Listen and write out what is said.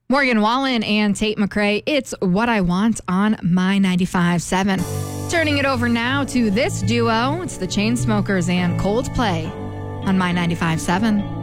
Morgan Wallen and Tate McRae, it's What I Want on My 95.7. Turning it over now to this duo. It's the Chainsmokers and Coldplay on My 95.7.